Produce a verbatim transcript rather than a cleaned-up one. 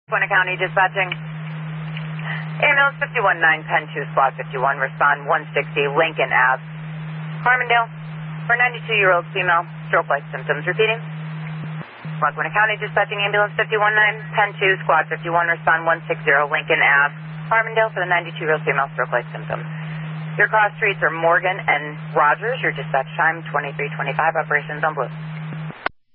Buena County Dispatching. Ambulance fifty-one nine ten two, Squad fifty-one, respond one sixty, Lincoln Ave, Harmondale, for ninety-two-year-old female, stroke-like symptoms. Repeating. Buena County Dispatching, Ambulance fifty-one nine ten two, Squad fifty-one, respond one sixty, Lincoln Ave, Harmondale, for the ninety-two-year-old female, stroke-like symptoms. Your cross streets are Morgan and Rogers. Your dispatch time twenty-three twenty-five, operations on Blue.